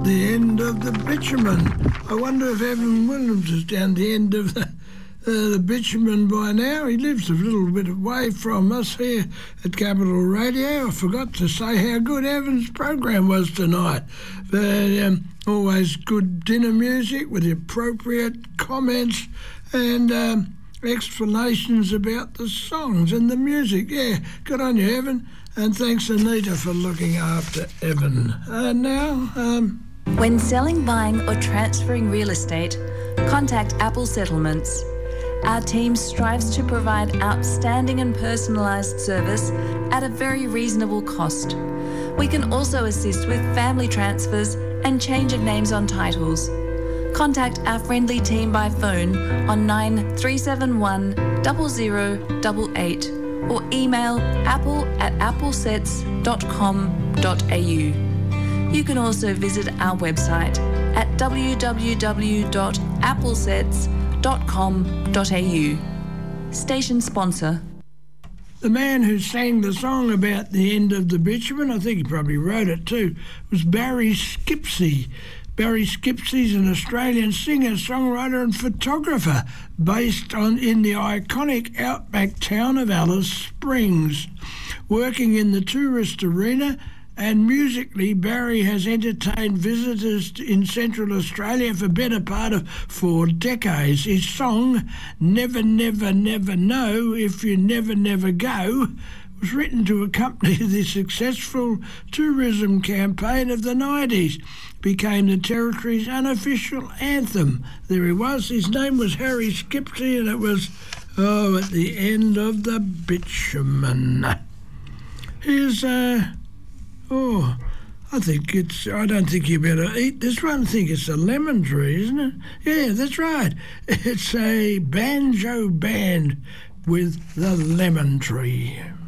the end of the bitumen. I wonder if Evan Williams is down the end of the bitumen by now. He lives a little bit away from us here at Capital Radio. I forgot to say how good Evan's program was tonight. But always good dinner music with appropriate comments and explanations about the songs and the music. Yeah, good on you, Evan. And thanks, Anita, for looking after Evan. When selling, buying or transferring real estate, contact Apple Settlements. Our team strives to provide outstanding and personalised service at a very reasonable cost. We can also assist with family transfers and change of names on titles. Contact our friendly team by phone on 9371 0088 or email apple@applesets.com.au. You can also visit our website at www.applesets.com.au. Station sponsor. The man who sang the song about the end of the bitumen, I think he probably wrote it too, was Barry Skipsey. Barry Skipsey is an Australian singer, songwriter and photographer based in the iconic outback town of Alice Springs. Working in the tourist arena and musically, Barry has entertained visitors in Central Australia for the better part of 4 decades. His song, Never, Never, Never Know If You Never, Never Go, was written to accompany the successful tourism campaign of the 90s. Became the Territory's unofficial anthem. There he was. His name was Harry Skipsey, and it was, at the end of the bitumen. Here's, I don't think you better eat this one. I think it's a lemon tree, isn't it? Yeah, that's right. It's a banjo band with the lemon tree.